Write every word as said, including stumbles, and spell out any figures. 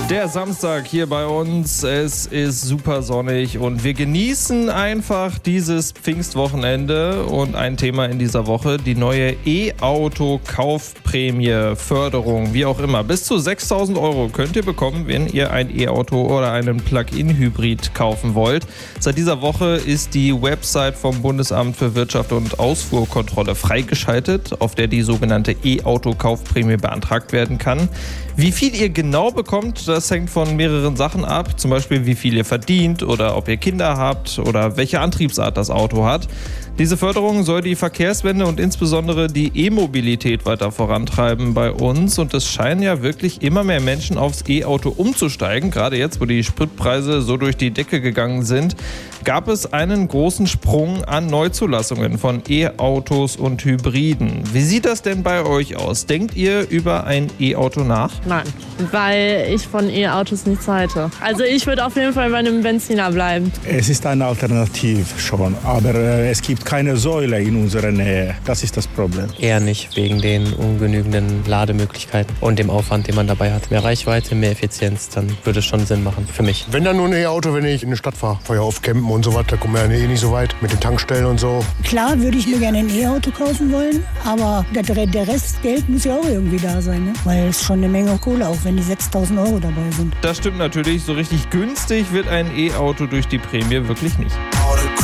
Der Samstag hier bei uns, es ist super sonnig und wir genießen einfach dieses Pfingstwochenende und ein Thema in dieser Woche, die neue E-Auto-Kaufprämie, Förderung, wie auch immer. Bis zu sechstausend Euro könnt ihr bekommen, wenn ihr ein E-Auto oder einen Plug-in-Hybrid kaufen wollt. Seit dieser Woche ist die Website vom Bundesamt für Wirtschaft und Ausfuhrkontrolle freigeschaltet, auf der die sogenannte E-Auto-Kaufprämie beantragt werden kann. Wie viel ihr genau bekommt, das hängt von mehreren Sachen ab, zum Beispiel wie viel ihr verdient oder ob ihr Kinder habt oder welche Antriebsart das Auto hat. Diese Förderung soll die Verkehrswende und insbesondere die E-Mobilität weiter vorantreiben bei uns und es scheinen ja wirklich immer mehr Menschen aufs E-Auto umzusteigen. Gerade jetzt, wo die Spritpreise so durch die Decke gegangen sind, gab es einen großen Sprung an Neuzulassungen von E-Autos und Hybriden. Wie sieht das denn bei euch aus? Denkt ihr über ein E-Auto nach? Nein, weil ich von E-Autos nichts halte. Also ich würde auf jeden Fall bei einem Benziner bleiben. Es ist eine Alternative schon, aber äh, es gibt keine Säule in unserer Nähe. Das ist das Problem. Eher nicht, wegen den ungenügenden Lademöglichkeiten und dem Aufwand, den man dabei hat. Mehr Reichweite, mehr Effizienz, dann würde es schon Sinn machen für mich. Wenn dann nur ein E-Auto, wenn ich in die Stadt fahre. Fahre ja auf Campen und so was, da kommen wir ja eh nicht so weit mit den Tankstellen und so. Klar würde ich mir gerne ein E-Auto kaufen wollen, aber der, der Rest Geld muss ja auch irgendwie da sein, ne? Weil es schon eine Menge Kohle, auch wenn die sechstausend Euro dabei sind. Das stimmt natürlich, so richtig günstig wird ein E-Auto durch die Prämie wirklich nicht.